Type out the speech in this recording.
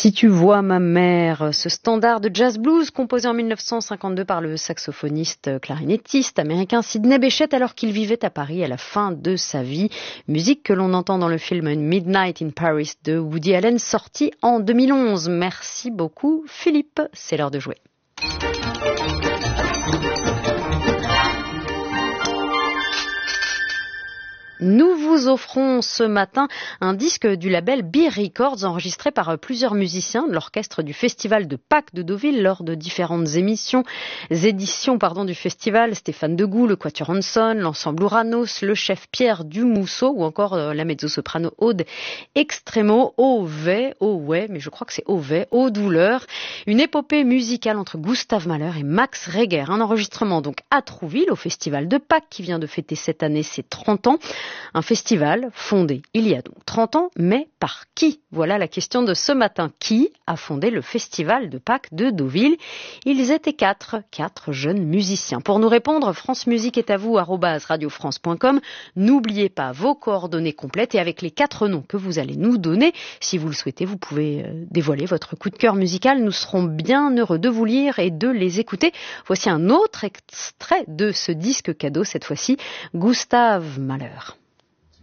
Si tu vois ma mère, ce standard de jazz blues composé en 1952 par le saxophoniste clarinettiste américain Sidney Bechet alors qu'il vivait à Paris à la fin de sa vie. Musique que l'on entend dans le film Midnight in Paris de Woody Allen sorti en 2011. Merci beaucoup Philippe, c'est l'heure de jouer. Nous vous offrons ce matin un disque du label Beer Records enregistré par plusieurs musiciens de l'orchestre du Festival de Pâques de Deauville lors de différentes éditions du festival. Stéphane Degout, le Quatuor Hanson, l'ensemble Ouranos, le chef Pierre Dumousseau ou encore la mezzo-soprano Aude Extremo, Au ouais, mais je crois que c'est Au douleur. Une épopée musicale entre Gustave Mahler et Max Reger. Un enregistrement donc à Trouville au Festival de Pâques qui vient de fêter cette année ses 30 ans. Un festival fondé il y a donc 30 ans, mais par qui? Voilà la question de ce matin. Qui a fondé le Festival de Pâques de Deauville? Ils étaient quatre jeunes musiciens. Pour nous répondre, France Musique est à vous, @radiofrance.com. N'oubliez pas vos coordonnées complètes et avec les 4 noms que vous allez nous donner, si vous le souhaitez, vous pouvez dévoiler votre coup de cœur musical. Nous serons bien heureux de vous lire et de les écouter. Voici un autre extrait de ce disque cadeau, cette fois-ci, Gustave Mahler.